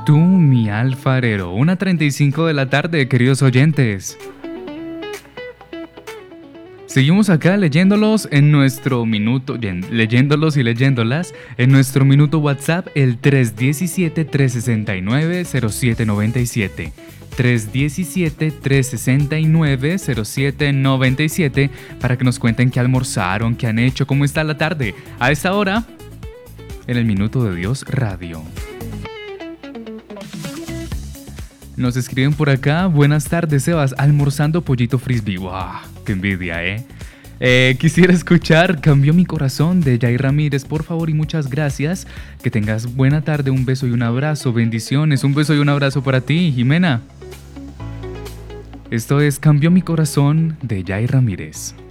Tú, mi alfarero. 1:35 de la tarde, queridos oyentes. Seguimos acá leyéndolos en nuestro minuto, leyéndolos y leyéndolas en nuestro minuto WhatsApp, el 317-369-0797. 317-369-0797 para que nos cuenten qué almorzaron, qué han hecho, cómo está la tarde. A esta hora, en el Minuto de Dios Radio. Nos escriben por acá, buenas tardes Sebas, almorzando pollito frisbee. ¡Wow! ¡Qué envidia, Quisiera escuchar Cambió mi corazón de Jay Ramírez, por favor, y muchas gracias. Que tengas buena tarde, un beso y un abrazo, bendiciones, un beso y un abrazo para ti, Jimena. Esto es Cambió mi corazón de Jay Ramírez.